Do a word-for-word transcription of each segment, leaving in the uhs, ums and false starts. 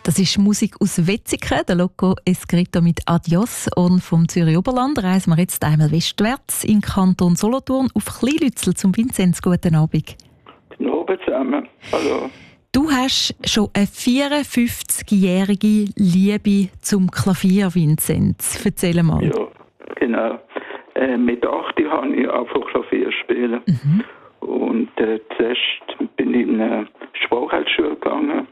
Das ist Musik aus Wetzikon, der Loco Escrito mit Adios. Und vom Zürich Oberland reisen wir jetzt einmal westwärts in den Kanton Solothurn auf Kleinlützel zum Vinzenz. Guten Abend. Guten Abend zusammen. Hallo. Du hast schon eine vierundfünfzigjährige Liebe zum Klavier, Vinzenz. Erzähl mal. Ja, genau. Äh, mit achtzehn habe ich einfach Klavier spielen. Mhm. Und äh, zuerst bin ich in eine Sprachschule gegangen.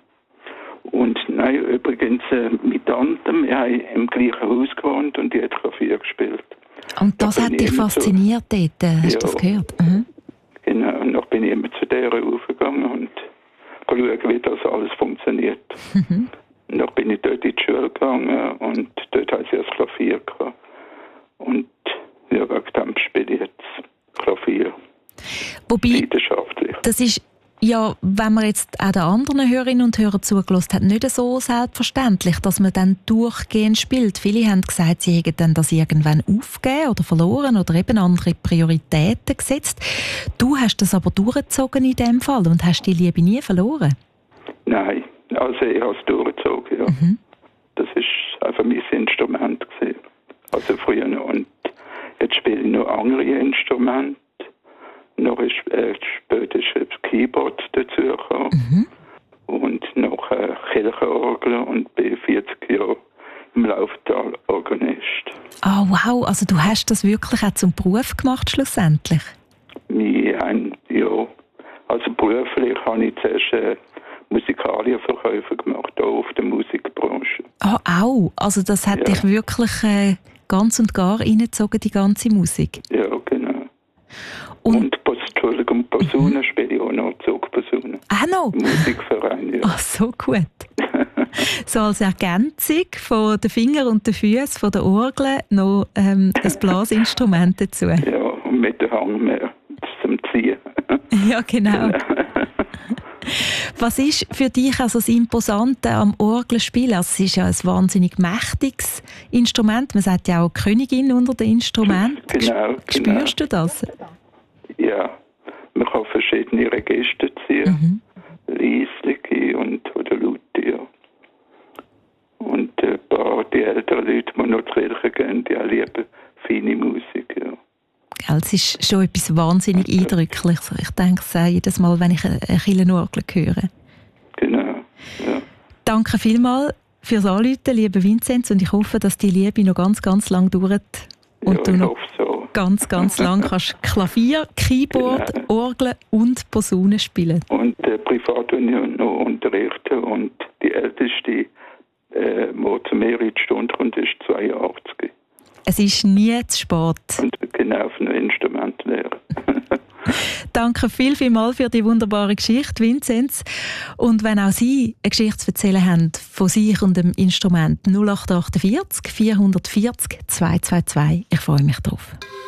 Und nein, übrigens äh, mit Tante, wir haben im gleichen Haus gewohnt und die hat Klavier gespielt. Und das da hat dich fasziniert so, dort, hast ja, du das gehört? Mhm. Genau, und dann bin ich immer zu der raufgegangen und schauen, wie das alles funktioniert. Mhm. Und dann bin ich dort in die Schule gegangen und dort hatte ich das Klavier gehabt. Und ja, wegen dem spiele ich jetzt Klavier. Wobei, leidenschaftlich. Das ist ja, wenn man jetzt auch den anderen Hörerinnen und Hörern zugelassen hat, nicht so selbstverständlich, dass man dann durchgehend spielt. Viele haben gesagt, sie hätten dann das irgendwann aufgegeben oder verloren oder eben andere Prioritäten gesetzt. Du hast das aber durchgezogen in dem Fall und hast die Liebe nie verloren? Nein, also ich habe es durchgezogen, ja. Mhm. Das war einfach mein Instrument gewesen. Also früher noch. Und jetzt spiele ich noch andere Instrumente. Noch ist, äh, später ist das Keyboard dazu gekommen. Mhm. Und noch äh, Kirchenorgel und bin vierzig Jahre im Lauftal Organist. Ah, oh, wow, also du hast das wirklich auch zum Beruf gemacht schlussendlich? Wir haben, ja, also beruflich habe ich zuerst äh, Musikalienverkäufe gemacht, auch auf der Musikbranche. Ah, auch? Also das hat ja. dich wirklich äh, ganz und gar reingezogen, die ganze Musik? Ja, genau. Und, und Entschuldigung, Posaune mhm. spiele ich auch noch, Zugposaune. Ah, noch? Musikverein, ja. Ach, so gut. So als Ergänzung von den Fingern und den Füßen von der Orgel noch ähm, ein Blasinstrument dazu. Ja, und mit dem Hang mehr zum Ziehen. Ja, genau. Was ist für dich also das Imposante am Orgelspielen? Also es ist ja ein wahnsinnig mächtiges Instrument. Man sagt ja auch Königin unter den Instrumenten. Genau, Spürst genau. du das? Ja, man kann verschiedene Register ziehen. Mhm. Leisliche und oder laute, ja. Und ein paar, die älteren Leute, die noch zur Kirche gehen, die lieben feine Musik, ja. Es ist schon etwas wahnsinnig Eindrückliches. Ich denke es jedes Mal, wenn ich eine Kirchenorgel höre. Genau, ja. Danke vielmals fürs Anrufen, lieber Vinzenz, und ich hoffe, dass die Liebe noch ganz, ganz lang dauert. Und ja, du ich noch hoffe so. ganz, ganz lang kannst Klavier, Keyboard, genau. Orgel und Posaune spielen. Und äh, privat noch unterrichten und die älteste, äh, die zu mir in die Stunde kommt, ist zweiundachtzig. Es ist nie zu spät. Und genau auf einem Instrument lernen. Danke viel, viel mal für die wunderbare Geschichte, Vinzenz. Und wenn auch Sie eine Geschichte zu erzählen haben von sich und dem Instrument null acht acht vier, vier vier null, zwei zwei zwei, ich freue mich drauf.